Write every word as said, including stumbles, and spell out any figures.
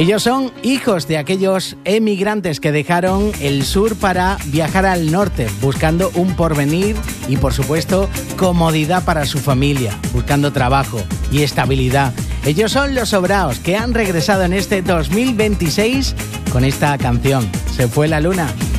Ellos son hijos de aquellos emigrantes que dejaron el sur para viajar al norte, buscando un porvenir y, por supuesto, comodidad para su familia, buscando trabajo y estabilidad. Ellos son Los Sobraos, que han regresado en este dos mil veintiséis con esta canción, Se fue la luna.